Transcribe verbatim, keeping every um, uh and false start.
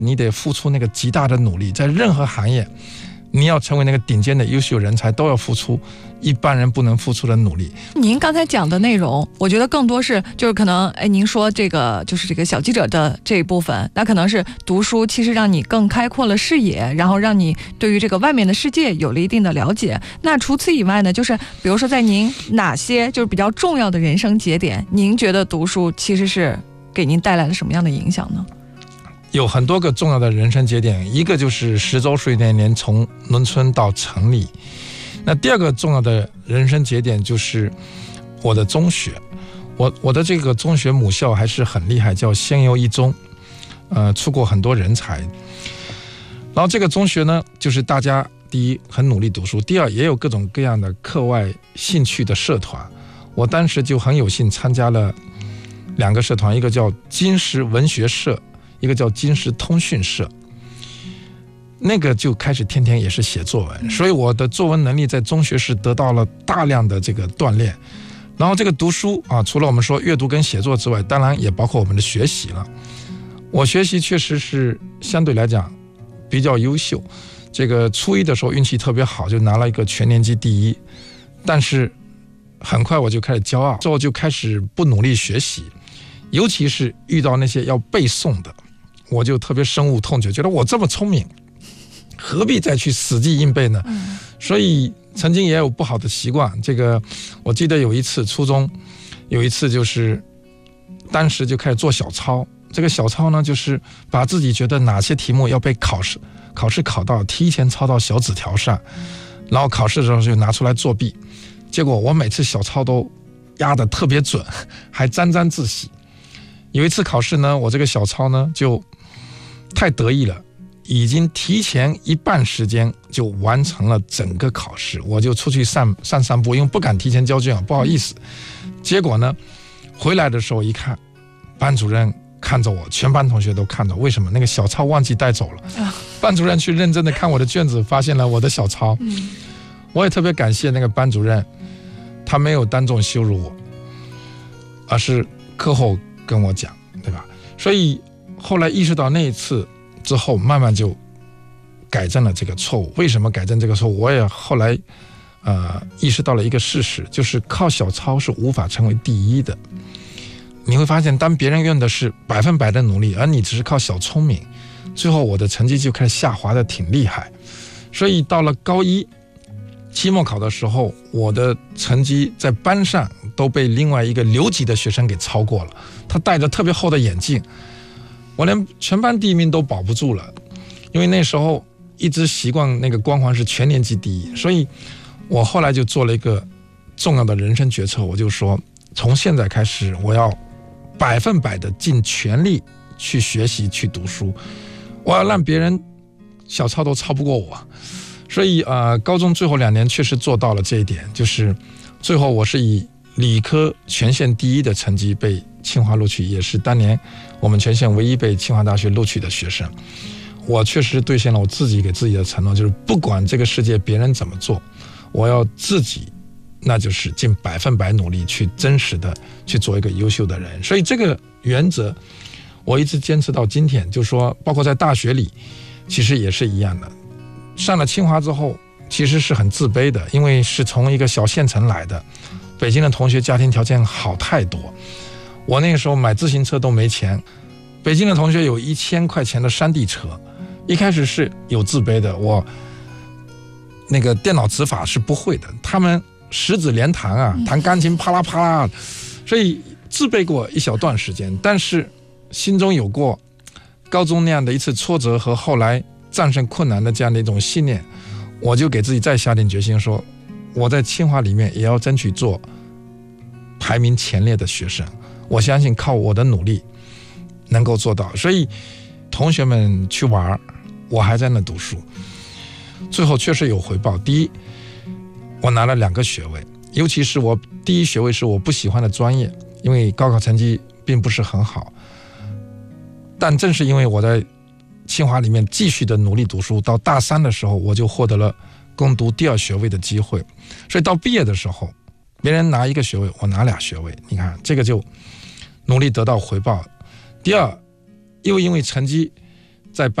你得付出那个极大的努力，在任何行业你要成为那个顶尖的优秀人才，都要付出一般人不能付出的努力。 您刚才讲的内容，我觉得更多是就是可能，哎，您说这个就是这个小记者的这一部分，那可能是读书其实让你更开阔了视野，然后让你对于这个外面的世界有了一定的了解。那除此以外呢，就是比如说在您哪些就是比较重要的人生节点，您觉得读书其实是给您带来了什么样的影响呢？ 有很多个重要的人生节点，一个就是十周岁那年从农村到城里。那第二个重要的人生节点就是我的中学，我我的这个中学母校还是很厉害，叫仙游一中，呃，出过很多人才。然后这个中学呢，就是大家第一很努力读书，第二也有各种各样的课外兴趣的社团。我当时就很有幸参加了两个社团，一个叫金石文学社，一个叫金石通讯社，那个就开始天天也是写作文，所以我的作文能力在中学是得到了大量的这个锻炼。然后这个读书啊，除了我们说阅读跟写作之外，当然也包括我们的学习了。我学习确实是相对来讲比较优秀，这个初一的时候运气特别好，就拿了一个全年级第一，但是很快我就开始骄傲，之后就开始不努力学习，尤其是遇到那些要背诵的，我就特别深恶痛绝，觉得我这么聪明，何必再去死记硬背呢？嗯、所以曾经也有不好的习惯。这个我记得有一次初中，有一次就是当时就开始做小抄。这个小抄呢，就是把自己觉得哪些题目要被考试考试考到，提前抄到小纸条上，然后考试的时候就拿出来作弊。结果我每次小抄都压得特别准，还沾沾自喜。有一次考试呢，我这个小抄呢就太得意了，已经提前一半时间就完成了整个考试，我就出去散散散步，因为不敢提前交卷，不好意思。结果呢，回来的时候一看，班主任看着我，全班同学都看着，为什么？那个小抄忘记带走了。班主任去认真的看我的卷子，发现了我的小抄。我也特别感谢那个班主任，他没有当众羞辱我，而是课后跟我讲，对吧？所以后来意识到那一次之后，慢慢就改正了这个错误。为什么改正这个错误？我也后来呃意识到了一个事实，就是靠小抄是无法成为第一的。你会发现，当别人用的是百分百的努力，而你只是靠小聪明，最后我的成绩就开始下滑的挺厉害。所以到了高一期末考的时候，我的成绩在班上都被另外一个留级的学生给超过了。他戴着特别厚的眼镜，我连全班第一名都保不住了。因为那时候一直习惯那个光环是全年级第一，所以我后来就做了一个重要的人生决策，我就说从现在开始我要百分百的尽全力去学习去读书，我要让别人小抄都超不过我。所以呃，高中最后两年确实做到了这一点，就是最后我是以理科全县第一的成绩被清华录取，也是当年我们全县唯一被清华大学录取的学生。我确实兑现了我自己给自己的承诺，就是不管这个世界别人怎么做，我要自己那就是尽百分百努力去真实的去做一个优秀的人。所以这个原则我一直坚持到今天，就是说包括在大学里其实也是一样的。上了清华之后其实是很自卑的，因为是从一个小县城来的，北京的同学家庭条件好太多，我那个时候买自行车都没钱，北京的同学有一千块钱的山地车，一开始是有自卑的，我那个电脑指法是不会的，他们十指连弹啊，弹钢琴啪啦啪啦，所以自卑过一小段时间。但是心中有过高中那样的一次挫折和后来战胜困难的这样的一种信念，我就给自己再下定决心说，我在清华里面也要争取做排名前列的学生，我相信靠我的努力能够做到。所以同学们去玩，我还在那读书，最后确实有回报。第一，我拿了两个学位，尤其是我第一学位是我不喜欢的专业，因为高考成绩并不是很好，但正是因为我在清华里面继续的努力读书，到大三的时候我就获得了攻读第二学位的机会，所以到毕业的时候别人拿一个学位，我拿俩学位，你看这个就努力得到回报。第二，又因为成绩在